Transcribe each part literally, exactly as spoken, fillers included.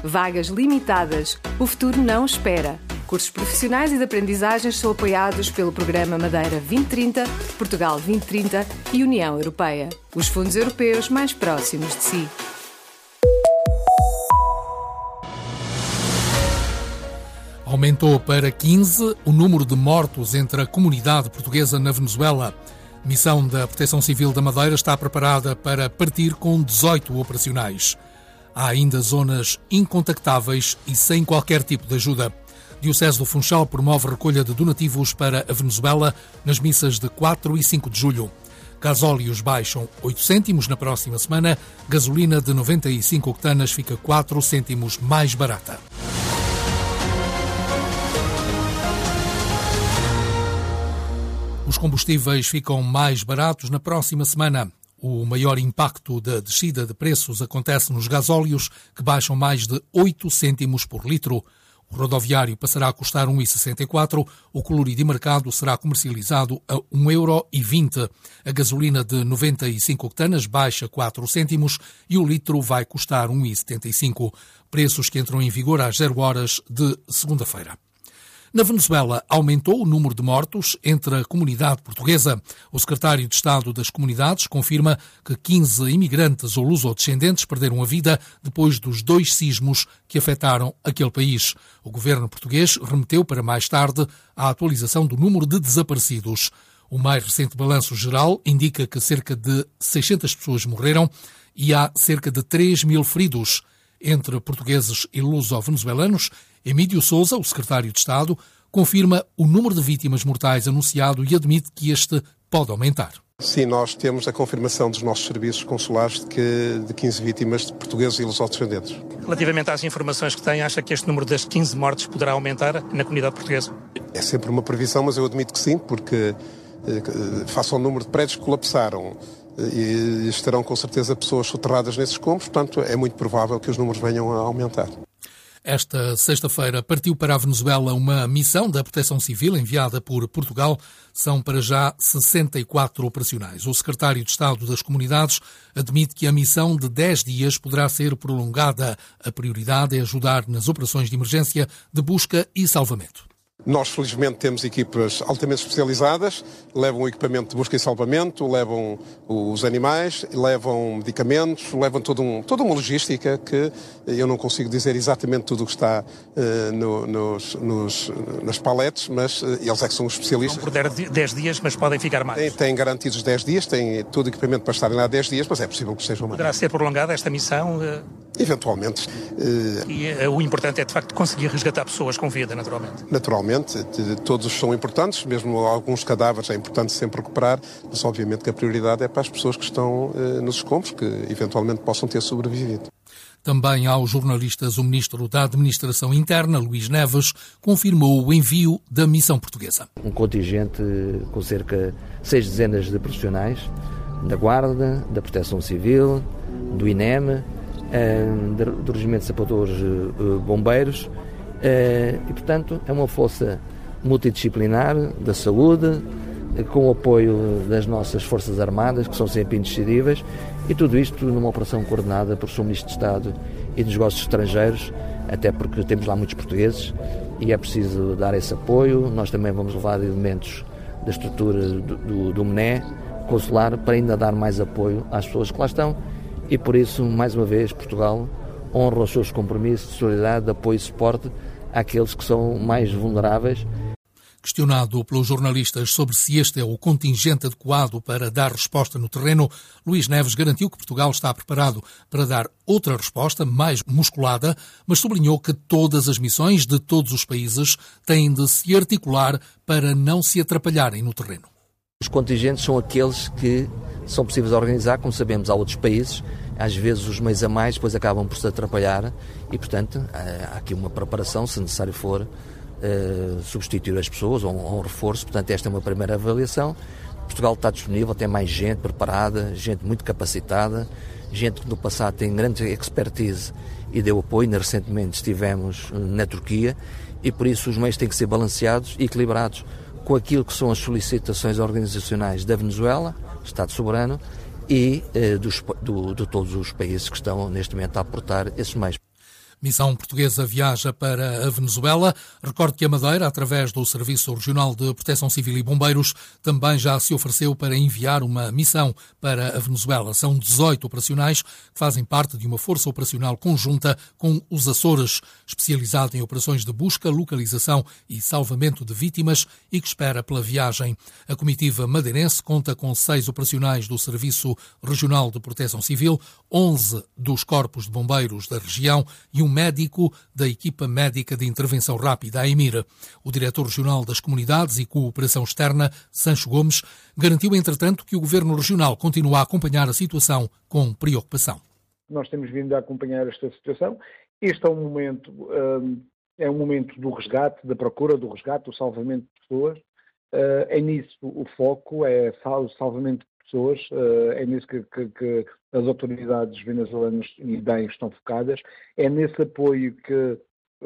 Vagas limitadas. O futuro não espera. Cursos profissionais e de aprendizagens são apoiados pelo Programa Madeira vinte trinta, Portugal vinte trinta e União Europeia. Os fundos europeus mais próximos de si. Aumentou para quinze o número de mortos entre a comunidade portuguesa na Venezuela. A missão da Proteção Civil da Madeira está preparada para partir com dezoito operacionais. Há ainda zonas incontactáveis e sem qualquer tipo de ajuda. Diocese do Funchal promove recolha de donativos para a Venezuela nas missas de quatro e cinco de julho. Gasóleos baixam oito cêntimos na próxima semana. Gasolina de noventa e cinco octanas fica quatro cêntimos mais barata. Os combustíveis ficam mais baratos na próxima semana. O maior impacto da descida de preços acontece nos gasóleos, que baixam mais de oito cêntimos por litro. O rodoviário passará a custar um vírgula sessenta e quatro, o colorido de mercado será comercializado a um vírgula vinte euro. A gasolina de noventa e cinco octanas baixa quatro cêntimos e o litro vai custar um vírgula setenta e cinco. Preços que entram em vigor às zero horas de segunda-feira. Na Venezuela, aumentou o número de mortos entre a comunidade portuguesa. O secretário de Estado das Comunidades confirma que quinze imigrantes ou lusodescendentes perderam a vida depois dos dois sismos que afetaram aquele país. O governo português remeteu para mais tarde a atualização do número de desaparecidos. O mais recente balanço geral indica que cerca de seiscentas pessoas morreram e há cerca de três mil feridos. Entre portugueses e luso-venezuelanos, Emílio Sousa, o secretário de Estado, confirma o número de vítimas mortais anunciado e admite que este pode aumentar. Sim, nós temos a confirmação dos nossos serviços consulares de, que, de quinze vítimas de portugueses e lusodescendentes. Relativamente às informações que tem, acha que este número das quinze mortes poderá aumentar na comunidade portuguesa? É sempre uma previsão, mas eu admito que sim, porque eh, face ao número de prédios que colapsaram, e estarão com certeza pessoas soterradas nesses escombros, portanto é muito provável que os números venham a aumentar. Esta sexta-feira partiu para a Venezuela uma missão da Proteção Civil enviada por Portugal. São para já sessenta e quatro operacionais. O secretário de Estado das Comunidades admite que a missão de dez dias poderá ser prolongada. A prioridade é ajudar nas operações de emergência de busca e salvamento. Nós, felizmente, temos equipas altamente especializadas, levam o equipamento de busca e salvamento, levam os animais, levam medicamentos, levam todo um, toda uma logística que eu não consigo dizer exatamente tudo o que está uh, no, nos, nos, nas paletes, mas uh, eles é que são os especialistas. Vão por dez dias, mas podem ficar mais. Têm, têm garantidos dez dias, têm todo o equipamento para estarem lá dez dias, mas é possível que sejam mais. Poderá ser prolongada esta missão? Uh... Eventualmente. Uh... E uh, o importante é, de facto, conseguir resgatar pessoas com vida, naturalmente. Naturalmente. Todos são importantes, mesmo alguns cadáveres é importante sempre recuperar, mas obviamente que a prioridade é para as pessoas que estão uh, nos escombros, que eventualmente possam ter sobrevivido. Também aos jornalistas, o Ministro da Administração Interna, Luís Neves, confirmou o envio da missão portuguesa. Um contingente com cerca de seis dezenas de profissionais da Guarda, da Proteção Civil, do I N E M, do Regimento de Sapatores Bombeiros, e, portanto, é uma força multidisciplinar da saúde, com o apoio das nossas Forças Armadas, que são sempre indescindíveis, e tudo isto numa operação coordenada por Sr Ministro de Estado e dos Negócios Estrangeiros, até porque temos lá muitos portugueses e é preciso dar esse apoio. Nós também vamos levar elementos da estrutura do, do, do M N E consular para ainda dar mais apoio às pessoas que lá estão, e por isso, mais uma vez, Portugal honra os seus compromissos de solidariedade, de apoio e suporte àqueles que são mais vulneráveis. Questionado pelos jornalistas sobre se este é o contingente adequado para dar resposta no terreno, Luís Neves garantiu que Portugal está preparado para dar outra resposta, mais musculada, mas sublinhou que todas as missões de todos os países têm de se articular para não se atrapalharem no terreno. Os contingentes são aqueles que são possíveis de organizar, como sabemos, há outros países. Às vezes os meios a mais depois acabam por se atrapalhar e, portanto, há aqui uma preparação, se necessário for, Uh, substituir as pessoas ou um, ou um reforço. Portanto, esta é uma primeira avaliação. Portugal está disponível, tem mais gente preparada, gente muito capacitada, gente que no passado tem grande expertise e deu apoio. Ainda recentemente estivemos na Turquia e por isso os meios têm que ser balanceados e equilibrados com aquilo que são as solicitações organizacionais da Venezuela, Estado soberano, e uh, dos, do, de todos os países que estão neste momento a aportar esses meios. Missão portuguesa viaja para a Venezuela. Recordo que a Madeira, através do Serviço Regional de Proteção Civil e Bombeiros, também já se ofereceu para enviar uma missão para a Venezuela. São dezoito operacionais que fazem parte de uma força operacional conjunta com os Açores, especializada em operações de busca, localização e salvamento de vítimas e que espera pela viagem. A comitiva madeirense conta com seis operacionais do Serviço Regional de Proteção Civil, onze dos corpos de bombeiros da região e um médico da equipa médica de intervenção rápida, a EMIR. O diretor regional das comunidades e cooperação externa, Sancho Gomes, garantiu, entretanto, que o governo regional continua a acompanhar a situação com preocupação. Nós temos vindo a acompanhar esta situação. Este é um momento, um, é um momento do resgate, da procura do resgate, do salvamento de pessoas. Uh, é nisso o foco, é o salvamento de pessoas, uh, é nisso que, que, que as autoridades venezuelanas e bem estão focadas, é nesse apoio que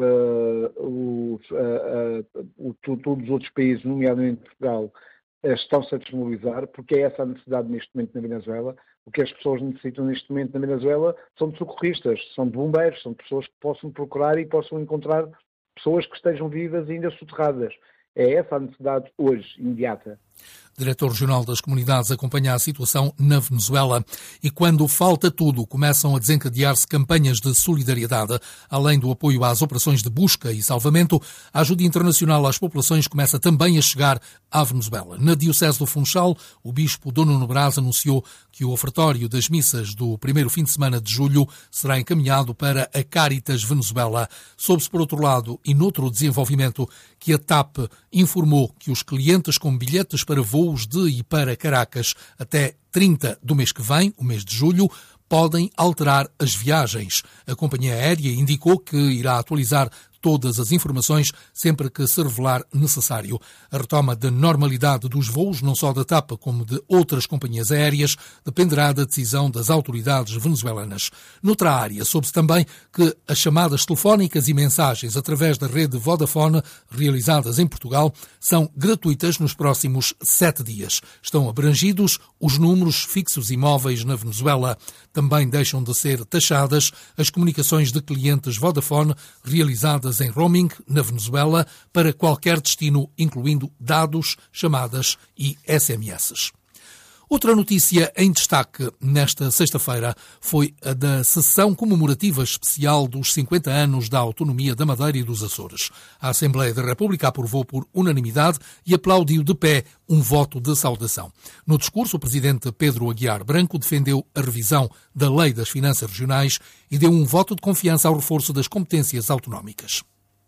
uh, os, uh, uh, o, todos os outros países, nomeadamente Portugal, uh, estão-se a desmobilizar, porque é essa a necessidade neste momento na Venezuela. O que as pessoas necessitam neste momento na Venezuela são de socorristas, são de bombeiros, são de pessoas que possam procurar e possam encontrar pessoas que estejam vivas e ainda soterradas. É essa a necessidade hoje, imediata. Diretor Regional das Comunidades acompanha a situação na Venezuela e quando falta tudo, começam a desencadear-se campanhas de solidariedade. Além do apoio às operações de busca e salvamento, a ajuda internacional às populações começa também a chegar à Venezuela. Na Diocese do Funchal, o bispo Dom Nuno Brás anunciou que o ofertório das missas do primeiro fim de semana de julho será encaminhado para a Caritas Venezuela. Soube-se, por outro lado, e noutro desenvolvimento, que a TAP informou que os clientes com bilhetes para voos de e para Caracas até trinta do mês que vem, o mês de julho, podem alterar as viagens. A companhia aérea indicou que irá atualizar todas as informações sempre que se revelar necessário. A retoma da normalidade dos voos, não só da TAP como de outras companhias aéreas, dependerá da decisão das autoridades venezuelanas. Noutra área, soube-se também que as chamadas telefónicas e mensagens através da rede Vodafone realizadas em Portugal são gratuitas nos próximos sete dias. Estão abrangidos os números fixos e móveis na Venezuela. Também deixam de ser taxadas as comunicações de clientes Vodafone realizadas em roaming na Venezuela para qualquer destino, incluindo dados, chamadas e S M S. Outra notícia em destaque nesta sexta-feira foi a da sessão comemorativa especial dos cinquenta anos da autonomia da Madeira e dos Açores. A Assembleia da República aprovou por unanimidade e aplaudiu de pé um voto de saudação. No discurso, o presidente Pedro Aguiar Branco defendeu a revisão da Lei das Finanças Regionais e deu um voto de confiança ao reforço das competências autonómicas.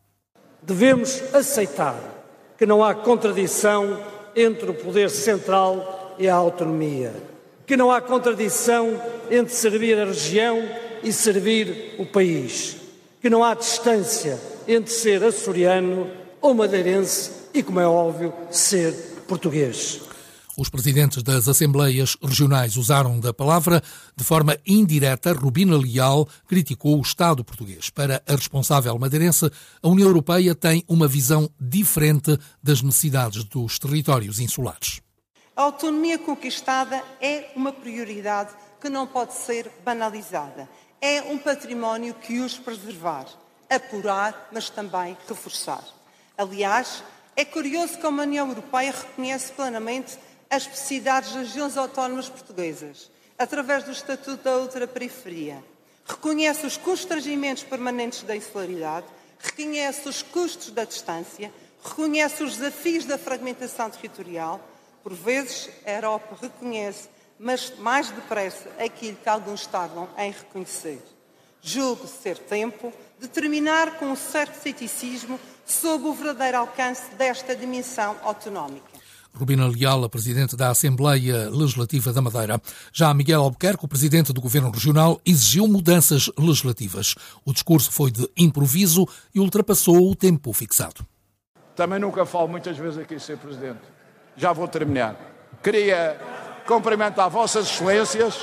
Devemos aceitar que não há contradição entre o poder central e a autonomia, que não há contradição entre servir a região e servir o país, que não há distância entre ser açoriano ou madeirense e, como é óbvio, ser português. Os presidentes das Assembleias Regionais usaram da palavra. De forma indireta, Rubina Leal criticou o Estado português. Para a responsável madeirense, a União Europeia tem uma visão diferente das necessidades dos territórios insulares. A autonomia conquistada é uma prioridade que não pode ser banalizada. É um património que os preservar, apurar, mas também reforçar. Aliás, é curioso como a União Europeia reconhece plenamente as especificidades das regiões autónomas portuguesas, através do Estatuto da Ultraperiferia. Reconhece os constrangimentos permanentes da insularidade, reconhece os custos da distância, reconhece os desafios da fragmentação territorial. Por vezes, a Europa reconhece, mas mais depressa, aquilo que alguns tardam em reconhecer. Julgo ser tempo de terminar com um certo ceticismo sobre o verdadeiro alcance desta dimensão autonómica. Rubina Leal, a presidente da Assembleia Legislativa da Madeira. Já Miguel Albuquerque, o presidente do Governo Regional, exigiu mudanças legislativas. O discurso foi de improviso e ultrapassou o tempo fixado. Também nunca falo muitas vezes aqui, senhor Presidente. Já vou terminar. Queria cumprimentar Vossas Excelências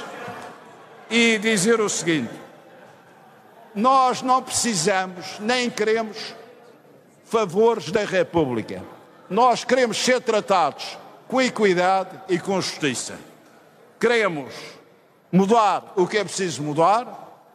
e dizer o seguinte: nós não precisamos nem queremos favores da República. Nós queremos ser tratados com equidade e com justiça. Queremos mudar o que é preciso mudar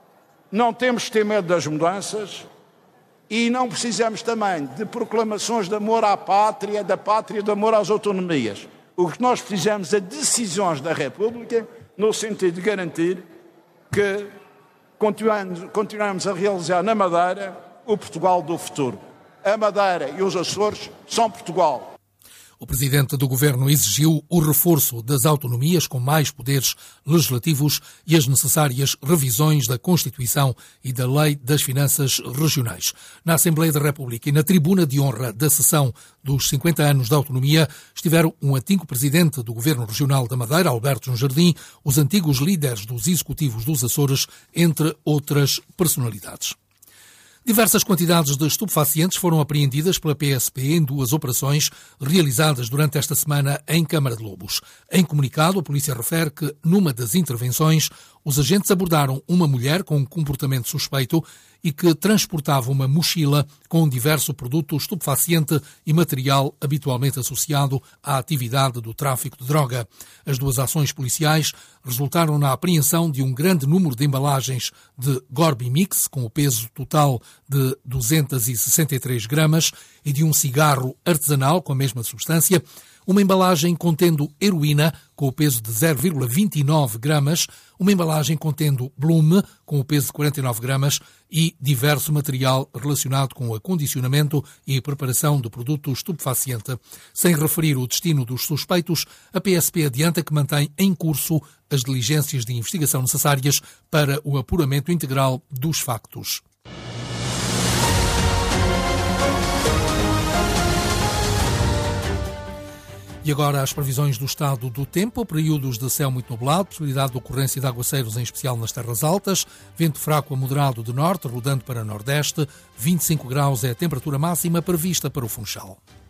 não temos que ter medo das mudanças e não precisamos também de proclamações de amor à pátria, da pátria, de amor às autonomias. O que nós precisamos é decisões da República no sentido de garantir que continuamos, continuamos a realizar na Madeira o Portugal do futuro. A Madeira e os Açores são Portugal. O presidente do governo exigiu o reforço das autonomias com mais poderes legislativos e as necessárias revisões da Constituição e da Lei das Finanças Regionais. Na Assembleia da República e na tribuna de honra da sessão dos cinquenta anos da autonomia estiveram um antigo presidente do governo regional da Madeira, Alberto João Jardim, os antigos líderes dos executivos dos Açores, entre outras personalidades. Diversas quantidades de estupefacientes foram apreendidas pela P S P em duas operações realizadas durante esta semana em Câmara de Lobos. Em comunicado, a polícia refere que, numa das intervenções, os agentes abordaram uma mulher com um comportamento suspeito e que transportava uma mochila com diverso produto estupefaciente e material habitualmente associado à atividade do tráfico de droga. As duas ações policiais resultaram na apreensão de um grande número de embalagens de Gorbimix, com o peso total de duzentos e sessenta e três gramas, e de um cigarro artesanal com a mesma substância, uma embalagem contendo heroína com o peso de zero vírgula vinte e nove gramas, uma embalagem contendo Blume com o peso de quarenta e nove gramas e diverso material relacionado com o acondicionamento e preparação do produto estupefaciente. Sem referir o destino dos suspeitos, a P S P adianta que mantém em curso as diligências de investigação necessárias para o apuramento integral dos factos. E agora as previsões do estado do tempo, períodos de céu muito nublado, possibilidade de ocorrência de aguaceiros, em especial nas terras altas, vento fraco a moderado de norte, rodando para nordeste, vinte e cinco graus é a temperatura máxima prevista para o Funchal.